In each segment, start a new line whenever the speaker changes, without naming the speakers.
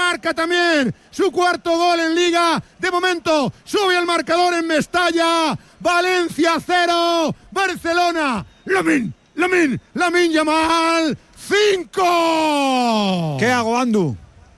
marca también su cuarto gol en Liga. De momento sube el marcador en Mestalla. Valencia 0, Barcelona. Lamine Yamal 5.
¿Qué hago, Andu?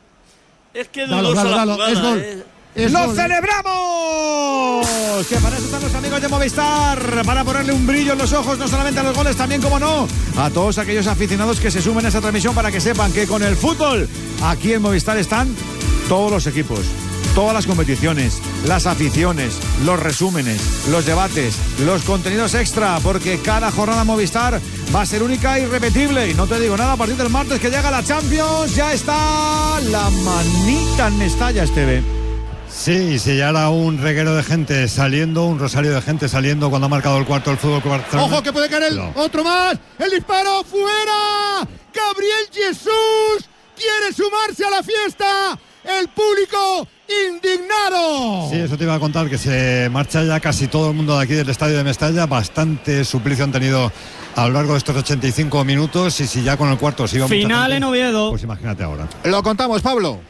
Es que
dalo, es gol.
¡Lo celebramos! Que para eso están los amigos de Movistar, para ponerle un brillo en los ojos, no solamente a los goles, también, como no, a todos aquellos aficionados que se sumen a esta transmisión, para que sepan que con el fútbol aquí en Movistar están todos los equipos, todas las competiciones, las aficiones, los resúmenes, los debates, los contenidos extra, porque cada jornada Movistar va a ser única e irrepetible. Y no te digo nada, a partir del martes que llega la Champions, ya está la manita en Mestalla, Esteve.
Sí, ya era un reguero de gente saliendo, un rosario de gente saliendo cuando ha marcado el cuarto del Fútbol Club Barcelona.
Ojo que puede caer otro más. El disparo fuera. Gabriel Jesús quiere sumarse a la fiesta. El público indignado.
Sí, eso te iba a contar, que se marcha ya casi todo el mundo de aquí del estadio de Mestalla. Bastante suplicio han tenido a lo largo de estos 85 minutos. Y si ya con el cuarto se iba
final en Oviedo.
Pues imagínate ahora.
Lo contamos, Pablo.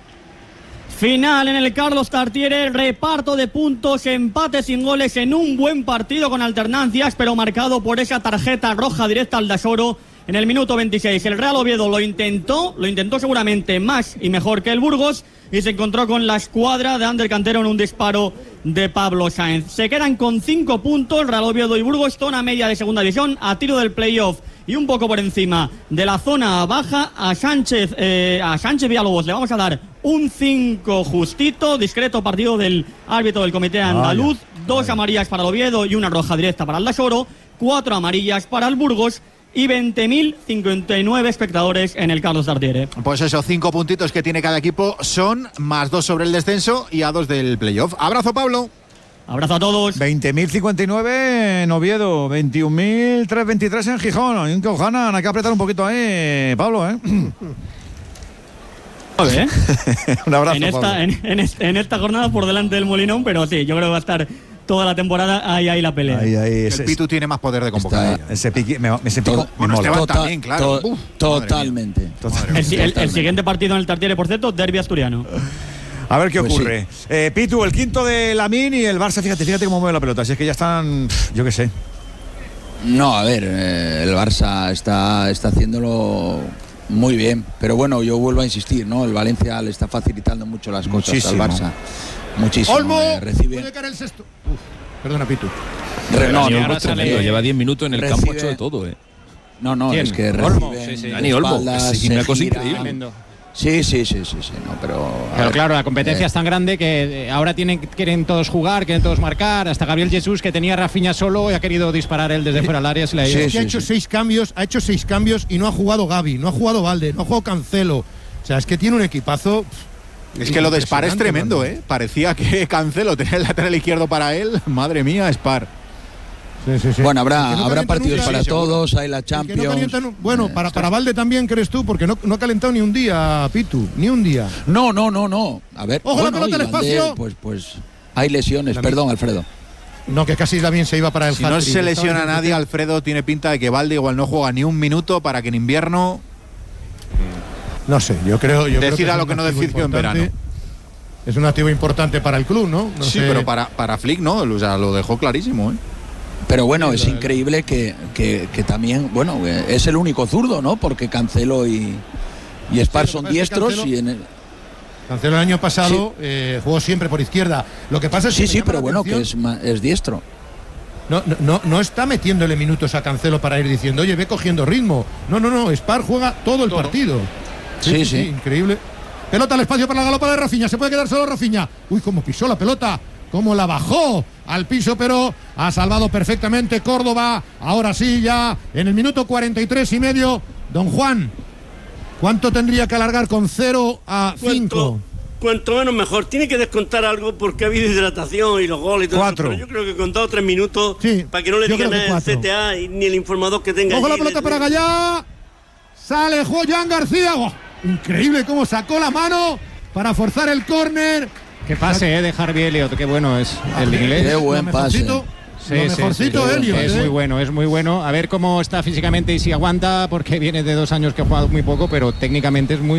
Final en el Carlos Tartiere, reparto de puntos, empate sin goles en un buen partido con alternancias, pero marcado por esa tarjeta roja directa al Dasoro en el minuto 26. El Real Oviedo lo intentó seguramente más y mejor que el Burgos, y se encontró con la escuadra de Ander Cantero en un disparo de Pablo Sáenz. Se quedan con 5 puntos Real Oviedo y Burgos, zona media de segunda división, a tiro del playoff y un poco por encima de la zona baja. A Sánchez Villalobos le vamos a dar un 5 justito, discreto partido del árbitro del comité andaluz. 2 amarillas para el Oviedo y una roja directa para el Dasoro, 4 amarillas para el Burgos y 20.059 espectadores en el Carlos Tartiere.
Pues eso, 5 puntitos que tiene cada equipo son más 2 sobre el descenso y a 2 del playoff. Abrazo, Pablo.
Abrazo a todos.
20.059 en Oviedo, 21.323 en Gijón. Hay que apretar un poquito ahí, Pablo, ¿eh? Un abrazo, Pablo.
En esta jornada por delante del Molinón, pero sí, yo creo que va a estar toda la temporada ahí la pelea.
El Pitu tiene más poder de convocar. Ese pico me mola.
Esteban también, claro. Totalmente.
El siguiente partido en el Tartiere, por cierto, derbi asturiano.
A ver qué ocurre. Sí. Pitu, el quinto de Lamine y el Barça, fíjate cómo mueve la pelota. Si es que ya están, yo qué sé.
No, a ver, el Barça está haciéndolo muy bien. Pero bueno, yo vuelvo a insistir, ¿no? El Valencia le está facilitando mucho las cosas al Barça. Muchísimo.
Olmo,
recibe.
puede caer el sexto. Perdona, Pitu.
Lleva 10 minutos en el campo, hecho de todo,
No,
¿quién?
Es que
Olmo. Dani Olmo, es una cosa increíble.
Sí, no, pero
claro, la competencia es tan grande que ahora quieren todos jugar, quieren todos marcar. Hasta Gabriel Jesús, que tenía a Rafinha solo y ha querido disparar él desde fuera del área.
Ha hecho 6 cambios y no ha jugado Gavi, no ha jugado Valde, no ha jugado Cancelo. O sea, es que tiene un equipazo.
Es que lo de Spar es tremendo, ¿eh? Parecía que Cancelo tenía el lateral izquierdo para él. Madre mía, Spar.
Sí.
Bueno, habrá partidos para todos, hay la Champions.
Para Valde también, ¿crees tú? Porque no ha calentado ni un día, Pitu, ni un día.
No. A ver,
ojo, la pelota al espacio.
Pues hay lesiones, perdón, Alfredo.
No, que casi también se iba para el
Si no se lesiona a nadie, Alfredo, tiene pinta de que Valde igual no juega ni un minuto para que en invierno...
No sé, yo creo
decida lo que no decidió en verano.
Es un activo importante para el club, ¿no?
Sí, pero para Flick no, o sea, lo dejó clarísimo, ¿eh?
Pero bueno, es increíble que también, bueno, es el único zurdo, ¿no? Porque Cancelo y Spar son diestros.
Cancelo el año pasado jugó siempre por izquierda. Lo que pasa es que
sí, pero bueno, que es diestro.
No está metiéndole minutos a Cancelo para ir diciendo, oye, ve cogiendo ritmo. No, Spar juega todo el partido. Sí, increíble. Pelota al espacio para la galopa de Rafinha. Se puede quedar solo Rafinha. Uy, cómo pisó la pelota. Cómo la bajó al piso, pero ha salvado perfectamente Córdoba. Ahora sí, ya en el minuto 43 y medio. Don Juan, ¿cuánto tendría que alargar con 0 a 5?
Cuanto menos mejor. Tiene que descontar algo porque ha habido hidratación y los goles y todo
4.
Pero yo creo que con 2 o 3 minutos, para que no le digan nada el CTA ni el informador que tenga.
Ojo la pelota para Gallá. Sale Joan García. Increíble cómo sacó la mano para forzar el córner.
Qué pase de Harvey Elliott, qué bueno es el inglés.
Qué buen pase.
Mejorcito Elliott.
Es muy bueno. A ver cómo está físicamente y si aguanta, porque viene de 2 años que ha jugado muy poco, pero técnicamente es muy